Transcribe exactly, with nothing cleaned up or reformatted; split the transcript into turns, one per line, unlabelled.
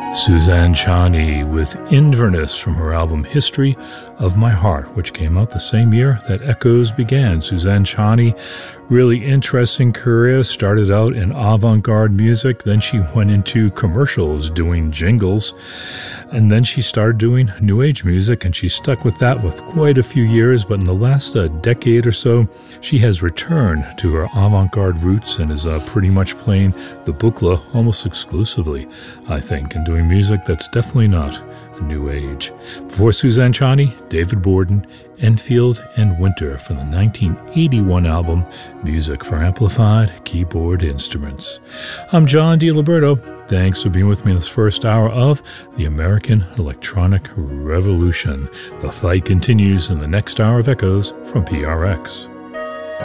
Suzanne Ciani with Inverness from her album History of My Heart, which came out the same year that Echoes began. Suzanne Ciani, really interesting career, started out in avant-garde music, then she went into commercials doing jingles, and then she started doing new age music, and she stuck with that with quite a few years, but in the last uh, decade or so, she has returned to her avant-garde roots and is uh, pretty much playing the Buchla almost exclusively, I think, and doing music that's definitely not new age. Before Suzanne Ciani, David Borden, Enfield and Winter from the nineteen eighty-one album Music for Amplified Keyboard Instruments. I'm John DiLiberto. Thanks for being with me in this first hour of the American Electronic Revolution. The fight continues in the next hour of Echoes from P R X.